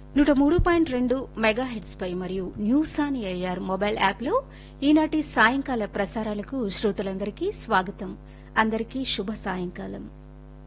103.2 megahertz పై మరియు news on AR mobile app లో ఈనాటి సాయంకాల ప్రసారాలకు శ్రోతలందరికీ స్వాగతం. అందరికీ శుభ సాయంకాలం.